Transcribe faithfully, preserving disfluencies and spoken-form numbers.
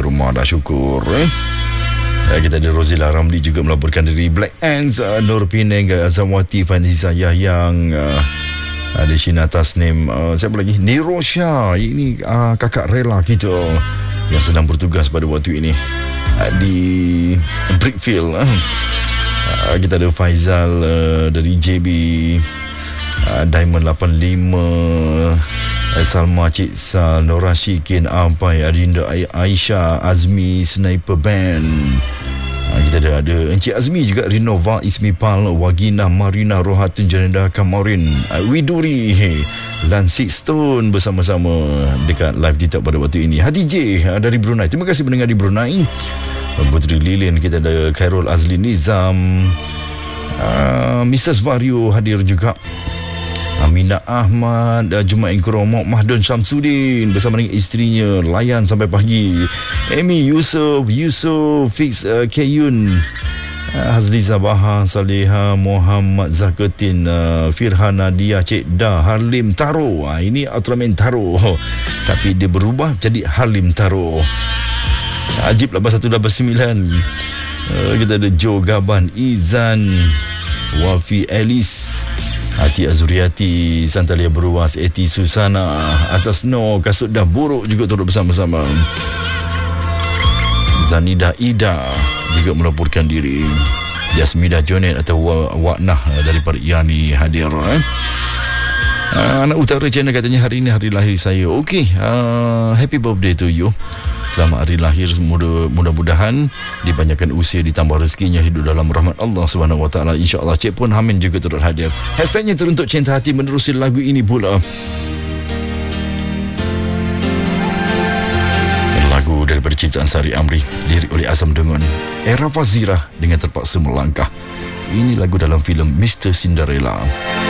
rumah dah, syukur. Eh? Kita ada Rozila Ramli juga melaporkan dari Black Ants, uh, Nur Penang, Azamwati, Faniza Yahyang, uh, ada Shina Tasnim, uh, siapa lagi? Nirosha. Ini uh, kakak rela kita yang sedang bertugas pada waktu ini uh, di Brickfield. Uh. Uh, kita ada Faizal uh, dari J B, uh, Diamond lapan lima, uh, Salma Cik Sal, Nora Syikin, Ampai, Adinda Aisyah, Azmi, Sniper Band. uh, Kita ada, ada Encik Azmi juga, Rinova, Ismi Pal, Wagina, Marina, Rohatun, Janenda, Kamarin, uh, Widuri dan Six Stone bersama-sama dekat live TikTok pada waktu ini. Hadi J uh, dari Brunei, terima kasih mendengar di Brunei. Putri Lilin, kita ada Khairul Azli Nizam, uh, Missus Vario hadir juga, Aminah Ahmad, uh, Jumain Kuromok, Mahdun Syamsuddin bersama dengan isterinya, layan sampai pagi. Amy Yusof, Yusof, Fix uh, Kayun, uh, Hazliza Baha, Saleha, Muhammad Zaketin, uh, Firhan Nadia, Cik Da, Harlim Taro. uh, Ini Ultraman Taro tapi dia berubah jadi Harlim Taro. Ajib lapan satu lapan sembilan. uh, Kita ada Joe Gaban, Izan, Wafi Elis, Hati Azuriati, Santalia Beruas, Eti Susana, Asas No, Kasut Dah Buruk juga turut bersama-sama. Zanida Ida juga melaporkan diri. Yasmidah Jonet atau Waknah daripada Yani hadir. eh? Uh, anak utara channel katanya hari ini hari lahir saya. Okey, uh, happy birthday to you. Selamat hari lahir, mudah, mudah-mudahan dipanjangkan usia, ditambah rezekinya, hidup dalam rahmat Allah Subhanahu Wa Taala. InsyaAllah. Cik Pun Hamin juga turut hadir. Hashtagnya teruntuk cinta hati menerusi lagu ini pula. Lagu daripada ciptaan Sari Amri, lirik oleh Azam Dengon, Era Fazirah dengan Terpaksa Melangkah. Ini lagu dalam filem Mister Cinderella.